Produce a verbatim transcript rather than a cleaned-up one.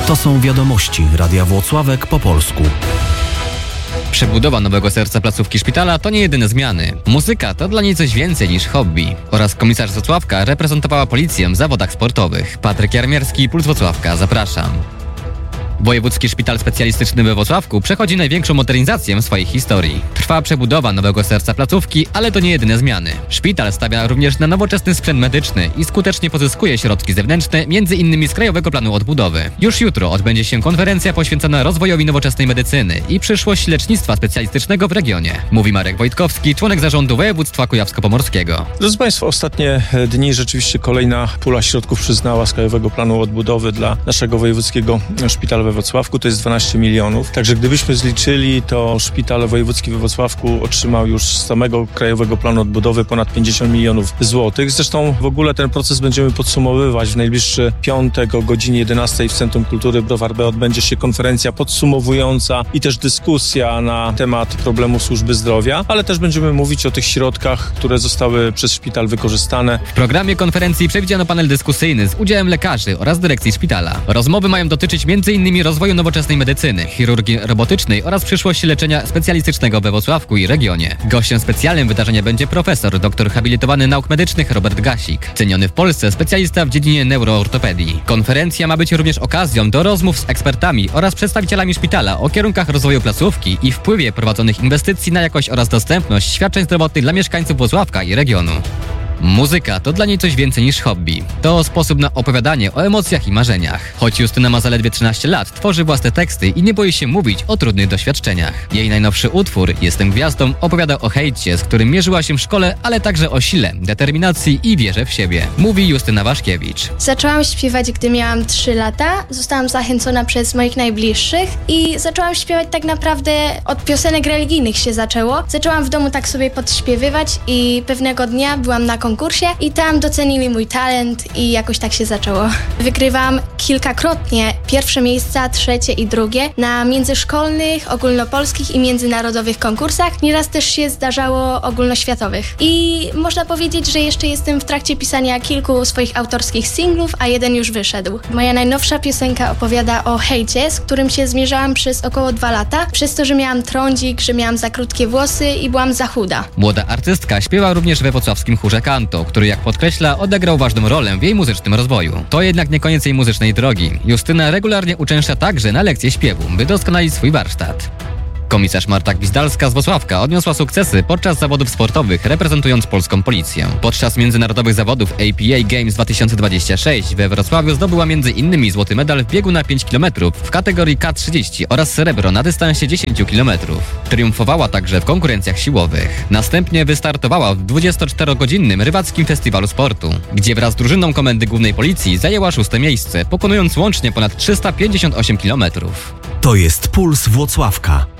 To są wiadomości Radia Włocławek po polsku. Przebudowa Nowego Serca placówki szpitala to nie jedyne zmiany. Muzyka to dla niej coś więcej niż hobby. Oraz komisarz z Włocławka reprezentowała policję w zawodach sportowych. Patryk Jarmierski, Puls Włocławka, zapraszam. Wojewódzki Szpital Specjalistyczny we Włocławku przechodzi największą modernizację w swojej historii. Trwa przebudowa Nowego Serca placówki, ale to nie jedyne zmiany. Szpital stawia również na nowoczesny sprzęt medyczny i skutecznie pozyskuje środki zewnętrzne, między innymi z Krajowego Planu Odbudowy. Już jutro odbędzie się konferencja poświęcona rozwojowi nowoczesnej medycyny i przyszłości lecznictwa specjalistycznego w regionie. Mówi Marek Wojtkowski, członek zarządu województwa kujawsko-pomorskiego. Drodzy Państwo, ostatnie dni rzeczywiście kolejna pula środków przyznała z Krajowego Planu Odbudowy dla naszego wojewódzkiego szpitala we Włocławku, to jest dwanaście milionów. Także gdybyśmy zliczyli, to szpital wojewódzki we Włocławku otrzymał już z samego Krajowego Planu Odbudowy ponad pięćdziesiąt milionów złotych. Zresztą w ogóle ten proces będziemy podsumowywać. W najbliższy piątek o godzinie jedenastej w Centrum Kultury Browar B odbędzie się konferencja podsumowująca i też dyskusja na temat problemów służby zdrowia, ale też będziemy mówić o tych środkach, które zostały przez szpital wykorzystane. W programie konferencji przewidziano panel dyskusyjny z udziałem lekarzy oraz dyrekcji szpitala. Rozmowy mają dotyczyć między innymi rozwoju nowoczesnej medycyny, chirurgii robotycznej oraz przyszłości leczenia specjalistycznego we Włocławku i regionie. Gościem specjalnym wydarzenia będzie profesor, doktor habilitowany nauk medycznych Robert Gasik, ceniony w Polsce specjalista w dziedzinie neuroortopedii. Konferencja ma być również okazją do rozmów z ekspertami oraz przedstawicielami szpitala o kierunkach rozwoju placówki i wpływie prowadzonych inwestycji na jakość oraz dostępność świadczeń zdrowotnych dla mieszkańców Włocławka i regionu. Muzyka to dla niej coś więcej niż hobby. To sposób na opowiadanie o emocjach i marzeniach. Choć Justyna ma zaledwie trzynaście lat, tworzy własne teksty i nie boi się mówić o trudnych doświadczeniach. Jej najnowszy utwór, Jestem gwiazdą, opowiada o hejcie, z którym mierzyła się w szkole, ale także o sile, determinacji i wierze w siebie. Mówi Justyna Waszkiewicz. Zaczęłam śpiewać, gdy miałam trzy lata. Zostałam zachęcona przez moich najbliższych i zaczęłam śpiewać tak naprawdę od piosenek religijnych się zaczęło. Zaczęłam w domu tak sobie podśpiewywać i pewnego dnia byłam na konkursie i tam docenili mój talent i jakoś tak się zaczęło. Wygrywałam kilkakrotnie pierwsze miejsca, trzecie i drugie na międzyszkolnych, ogólnopolskich i międzynarodowych konkursach. Nieraz też się zdarzało ogólnoświatowych. I można powiedzieć, że jeszcze jestem w trakcie pisania kilku swoich autorskich singlów, a jeden już wyszedł. Moja najnowsza piosenka opowiada o hejcie, z którym się zmierzałam przez około dwa lata, przez to, że miałam trądzik, że miałam za krótkie włosy i byłam za chuda. Młoda artystka śpiewa również we włocławskim chórze Kanto, który, jak podkreśla, odegrał ważną rolę w jej muzycznym rozwoju. To jednak nie koniec jej muzycznej drogi. Justyna regularnie uczęszcza także na lekcje śpiewu, by doskonalić swój warsztat. Komisarz Marta Gwizdalska z Włocławka odniosła sukcesy podczas zawodów sportowych, reprezentując polską policję. Podczas międzynarodowych zawodów A P A Games dwa tysiące dwadzieścia sześć we Wrocławiu zdobyła między innymi złoty medal w biegu na pięć kilometrów w kategorii K trzydzieści oraz srebro na dystansie dziesięć kilometrów. Triumfowała także w konkurencjach siłowych. Następnie wystartowała w dwudziestoczterogodzinnym rywackim festiwalu sportu, gdzie wraz z drużyną Komendy Głównej Policji zajęła szóste miejsce, pokonując łącznie ponad trzysta pięćdziesiąt osiem kilometrów. To jest Puls Włocławka.